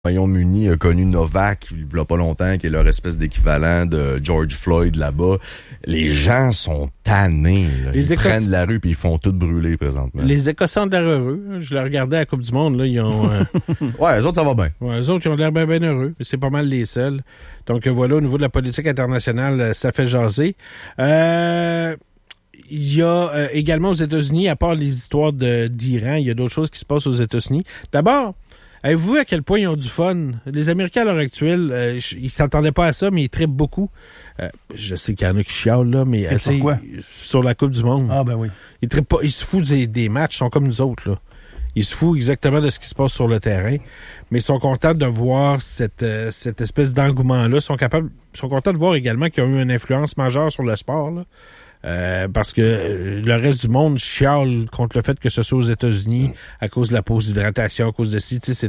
Royaume-Uni a connu Novak, il y a pas longtemps, qui est leur espèce d'équivalent de George Floyd là-bas. Les gens sont tannés. Là. Ils prennent la rue puis ils font tout brûler présentement. Les Écossais ont l'air heureux. Je les regardais à la Coupe du Monde. Là, ils ont, ouais, eux autres, ça va bien. Ouais, eux autres, ils ont l'air bien heureux. C'est pas mal les seuls. Donc voilà, au niveau de la politique internationale, ça fait jaser. Il y a également aux États-Unis, à part les histoires d'Iran, il y a d'autres choses qui se passent aux États-Unis. D'abord, avez-vous vu à quel point ils ont du fun? Les Américains, à l'heure actuelle, ils s'attendaient pas à ça, mais ils trippent beaucoup. Je sais qu'il y en a qui chialent, là, mais sur la Coupe du Monde. Ah, ben oui. Ils trippent pas, ils se foutent des matchs, ils sont comme nous autres, là. Ils se foutent exactement de ce qui se passe sur le terrain, mais ils sont contents de voir cette espèce d'engouement-là. Ils sont contents de voir également qu'il y a eu une influence majeure sur le sport, là. Parce que le reste du monde chiale contre le fait que ce soit aux États-Unis à cause de la pause d'hydratation, à cause de ci, tu sais,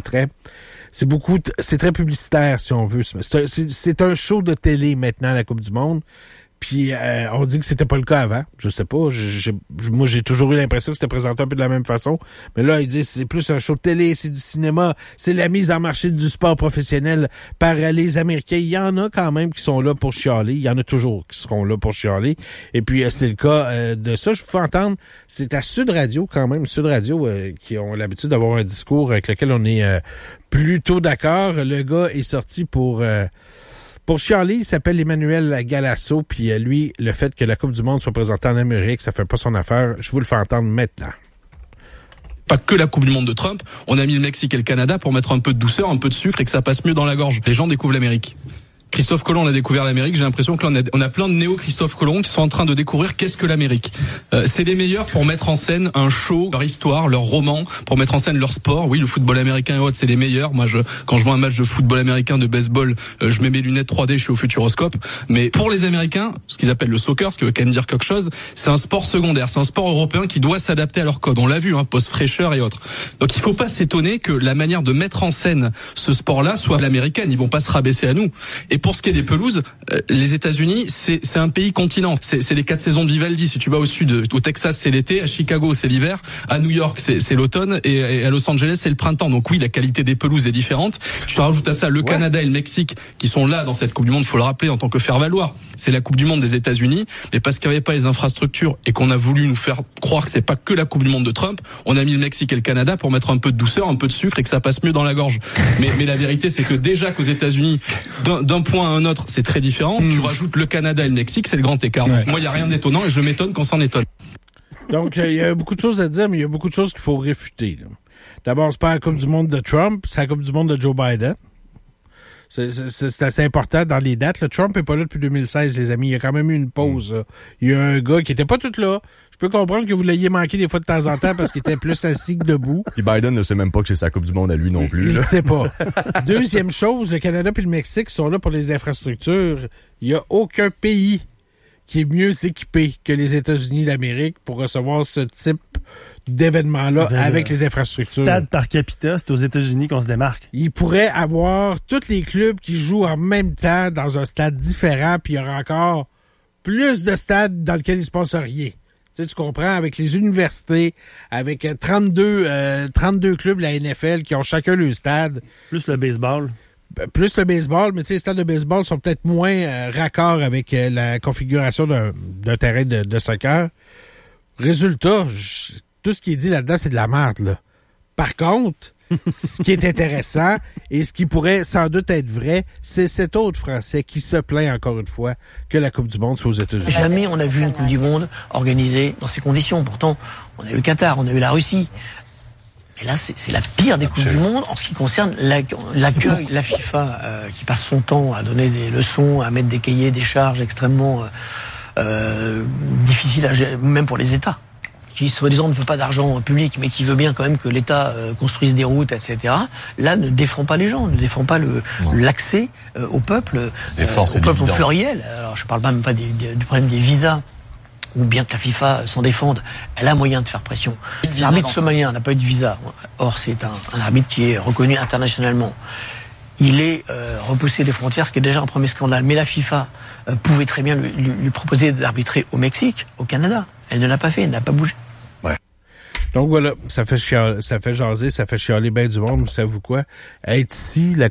c'est très publicitaire si on veut. C'est un show de télé maintenant, la Coupe du Monde. Puis on dit que c'était pas le cas avant. Je sais pas. Moi, j'ai toujours eu l'impression que c'était présenté un peu de la même façon. Mais là, ils disent c'est plus un show de télé, c'est du cinéma, c'est la mise en marché du sport professionnel par les Américains. Il y en a quand même qui sont là pour chialer. Il y en a toujours qui seront là pour chialer. Et puis, c'est le cas de ça. Je vous fais entendre. C'est à Sud Radio quand même. Sud Radio qui ont l'habitude d'avoir un discours avec lequel on est plutôt d'accord. Le gars est sorti pour chialer, il s'appelle Emmanuel Galasso, puis lui, le fait que la Coupe du Monde soit présentée en Amérique, ça fait pas son affaire. Je vous le fais entendre maintenant. Pas que la Coupe du Monde de Trump, on a mis le Mexique et le Canada pour mettre un peu de douceur, un peu de sucre et que ça passe mieux dans la gorge. Les gens découvrent l'Amérique. Christophe Colomb a découvert l'Amérique, j'ai l'impression que là on a plein de néo-Christophe Colomb qui sont en train de découvrir qu'est-ce que l'Amérique. C'est les meilleurs pour mettre en scène un show, leur histoire, leur roman, pour mettre en scène leur sport. Oui, le football américain et autres, c'est les meilleurs. Moi, quand je vois un match de football américain, de baseball, je mets mes lunettes 3D, je suis au Futuroscope. Mais pour les Américains, ce qu'ils appellent le soccer, ce qui veut quand même dire quelque chose, c'est un sport secondaire, c'est un sport européen qui doit s'adapter à leur code. On l'a vu, post-fraîcheur et autres. Donc il faut pas s'étonner que la manière de mettre en scène ce sport-là soit l'américaine. Ils vont pas se rabaisser à nous. Et pour ce qui est des pelouses, les États-Unis, c'est un pays continent. C'est les 4 saisons de Vivaldi. Si tu vas au sud, au Texas, c'est l'été, à Chicago, c'est l'hiver, à New York, c'est l'automne, et à Los Angeles, c'est le printemps. Donc oui, la qualité des pelouses est différente. Tu te rajoutes à ça le Canada et le Mexique qui sont là dans cette Coupe du Monde, faut le rappeler en tant que faire-valoir. C'est la Coupe du Monde des États-Unis, mais parce qu'il n'y avait pas les infrastructures et qu'on a voulu nous faire croire que c'est pas que la Coupe du Monde de Trump, on a mis le Mexique et le Canada pour mettre un peu de douceur, un peu de sucre et que ça passe mieux dans la gorge. Mais la vérité, c'est que déjà qu'aux États-Unis, d'un point à un autre, c'est très différent. Tu rajoutes le Canada et le Mexique, c'est le grand écart. Donc, moi, il n'y a rien d'étonnant et je m'étonne qu'on s'en étonne. Donc, il y a beaucoup de choses à dire, mais il y a beaucoup de choses qu'il faut réfuter, là. D'abord, c'est pas la Coupe du Monde de Trump, c'est la Coupe du Monde de Joe Biden. C'est assez important dans les dates. Le Trump est pas là depuis 2016, les amis. Il y a quand même eu une pause. Là. Il y a un gars qui était pas tout là. Je peux comprendre que vous l'ayez manqué des fois de temps en temps parce qu'il était plus assis que debout. Puis Biden ne sait même pas que c'est sa Coupe du Monde à lui non plus. Il ne sait pas. Deuxième chose, le Canada et le Mexique sont là pour les infrastructures. Il y a aucun pays qui est mieux équipé que les États-Unis d'Amérique pour recevoir ce type d'événement-là avec les infrastructures. Stade par capita, c'est aux États-Unis qu'on se démarque. Il pourrait avoir tous les clubs qui jouent en même temps dans un stade différent, puis il y aura encore plus de stades dans lesquels il se passe rien. Tu comprends, avec les universités, avec 32 clubs de la NFL qui ont chacun leur stade. Plus le baseball. Plus le baseball, mais tu sais, les stades de baseball sont peut-être moins raccords avec la configuration d'un terrain de soccer. Résultat, tout ce qui est dit là-dedans, c'est de la merde, là. Par contre, ce qui est intéressant et ce qui pourrait sans doute être vrai, c'est cet autre Français qui se plaint encore une fois que la Coupe du Monde soit aux États-Unis. Jamais on a vu une Coupe du Monde organisée dans ces conditions. Pourtant, on a eu le Qatar, on a eu la Russie. Et là, c'est la pire des Coupes du Monde en ce qui concerne l'accueil. La FIFA qui passe son temps à donner des leçons, à mettre des cahiers des charges extrêmement difficiles à gérer, même pour les États, qui soi-disant ne veut pas d'argent public, mais qui veut bien quand même que l'État construise des routes, etc. Là, ne défend pas les gens, ne défend pas l'accès au peuple, au pluriel. Alors, je parle même pas du problème des visas, ou bien que la FIFA s'en défende, elle a moyen de faire pression. L'arbitre somalien n'a pas eu de visa. Or, c'est un arbitre qui est reconnu internationalement. Il est repoussé des frontières, ce qui est déjà un premier scandale. Mais la FIFA pouvait très bien lui proposer d'arbitrer au Mexique, au Canada. Elle ne l'a pas fait, elle n'a pas bougé. Ouais. Donc voilà, ça fait jaser, ça fait chialer bien du monde, mais savez-vous quoi? Être ici, la